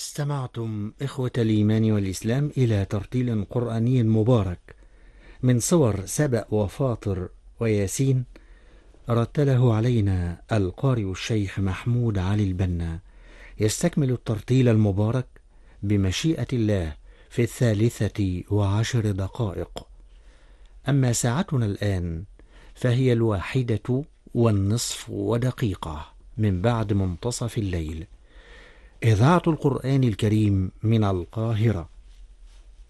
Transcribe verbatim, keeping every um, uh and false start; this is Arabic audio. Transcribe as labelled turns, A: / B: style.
A: استمعتم إخوة الإيمان والإسلام إلى ترتيل قرآني مبارك من صور سبأ وفاطر وياسين، رتله علينا القارئ الشيخ محمود علي البنا. يستكمل الترتيل المبارك بمشيئة الله في الثالثة وعشر دقائق. أما ساعتنا الآن فهي الواحدة والنصف ودقيقة من بعد منتصف الليل. إذاعة القرآن الكريم من القاهرة.